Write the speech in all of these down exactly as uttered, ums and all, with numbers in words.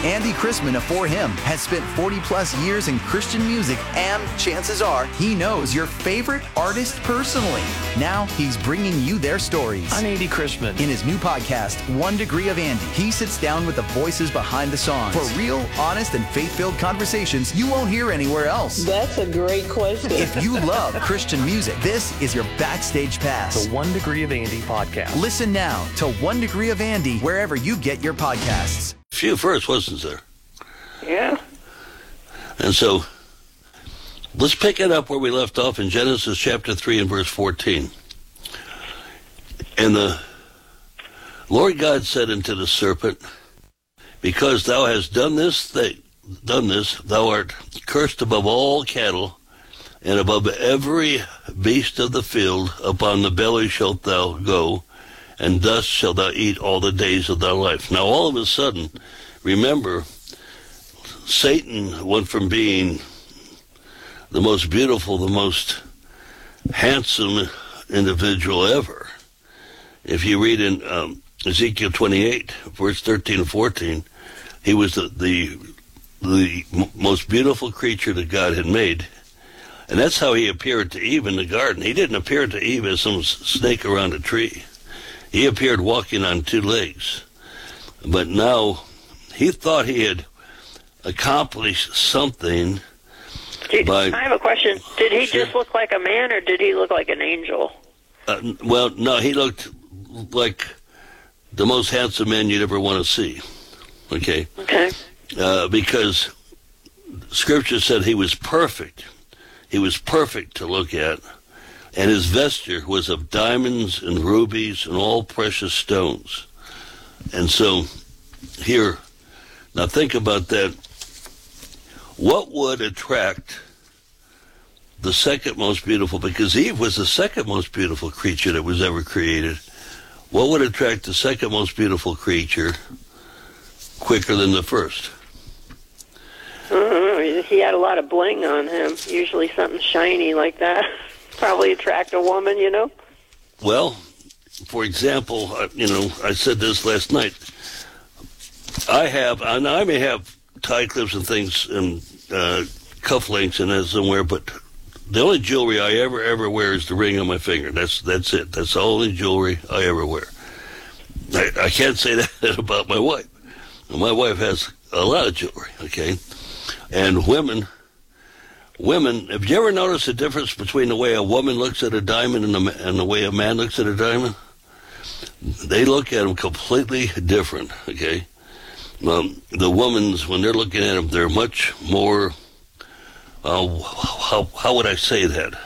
Andy Chrisman of For Him has spent forty plus years in Christian music, and chances are he knows your favorite artist personally. Now he's bringing you their stories. I'm Andy Chrisman. In his new podcast, One Degree of Andy, he sits down with the voices behind the songs for real, honest, and faith-filled conversations you won't hear anywhere else. That's a great question. If you love Christian music, this is your backstage pass. The One Degree of Andy podcast. Listen now to One Degree of Andy wherever you get your podcasts. Few first, wasn't there? Yeah. And so, let's pick it up where we left off in Genesis chapter three and verse fourteen. And the Lord God said unto the serpent, because thou hast done this thing, done this, thou art cursed above all cattle, and above every beast of the field. Upon the belly shalt thou go, and dust shalt thou eat all the days of thy life. Now all of a sudden, remember, Satan went from being the most beautiful, the most handsome individual ever. If you read in um, Ezekiel twenty-eight, verse thirteen and fourteen, he was the, the, the m- most beautiful creature that God had made. And that's how he appeared to Eve in the garden. He didn't appear to Eve as some snake around a tree. He appeared walking on two legs. But now he thought he had accomplished something. Did, by, I have a question. Did he sure. just look like a man, or did he look like an angel? Uh, well, no, he looked like the most handsome man you'd ever want to see. Okay? Okay. Uh, because Scripture said he was perfect. He was perfect to look at. And his vesture was of diamonds and rubies and all precious stones. And so, here, now think about that. What would attract the second most beautiful, because Eve was the second most beautiful creature that was ever created. What would attract the second most beautiful creature quicker than the first? I don't know. He had a lot of bling on him. Usually something shiny like that. Probably attract a woman, you know? Well, for example, uh, you know, I said this last night. I have, and I may have tie clips and things and uh, cufflinks and that somewhere, but the only jewelry I ever, ever wear is the ring on my finger. That's that's it. That's the only jewelry I ever wear. I, I can't say that about my wife. My wife has a lot of jewelry, okay? And women... Women, have you ever noticed the difference between the way a woman looks at a diamond and the, and the way a man looks at a diamond? They look at them completely different, okay? Um, the women's, when they're looking at them, they're much more, uh, how, how would I say that?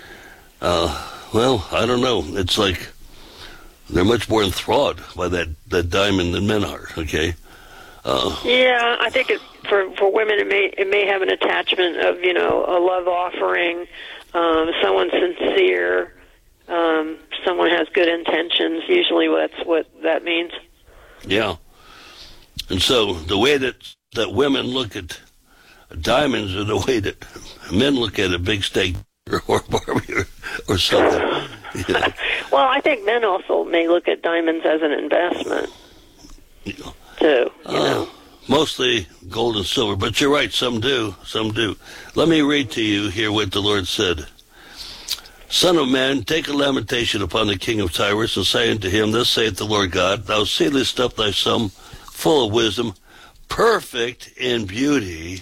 Uh, well, I don't know. It's like they're much more enthralled by that, that diamond than men are, okay? Uh, yeah, I think it, for for women, it may it may have an attachment of, you know, a love offering, um, someone sincere, um, someone has good intentions. Usually, that's what that means. Yeah, and so the way that that women look at diamonds are the way that men look at a big steak or, or Barbie or, or something. You know? Well, I think men also may look at diamonds as an investment. You know. Too, you uh, know. Mostly gold and silver, but you're right, some do, some do. Let me read to you here what the Lord said. Son of man, take a lamentation upon the king of Tyrus, and say unto him, Thus saith the Lord God, Thou sealest up thy sum, full of wisdom, perfect in beauty.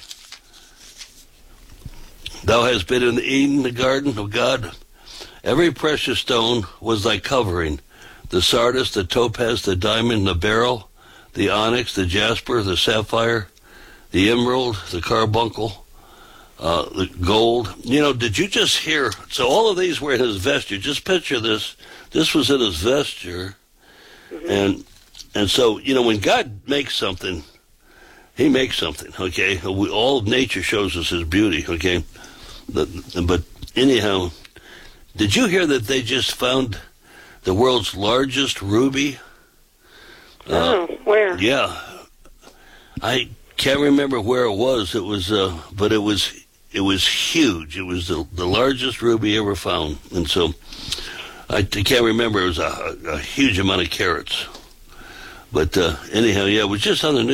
Thou hast been in Eden, the garden of God. Every precious stone was thy covering, the sardius, the topaz, the diamond, the beryl, the onyx, the jasper, the sapphire, the emerald, the carbuncle, uh, the gold. You know, did you just hear? So all of these were in his vesture. Just picture this. This was in his vesture. Mm-hmm. And and so, you know, when God makes something, he makes something, okay? We, all of nature shows us his beauty, okay? But, but anyhow, did you hear that they just found the world's largest ruby? Oh, uh, where? Yeah, I can't remember where it was. It was, uh, but it was, it was huge. It was the the largest ruby ever found, and so I, I can't remember. It was a, a huge amount of carats. But uh, anyhow, yeah, it was just on the news.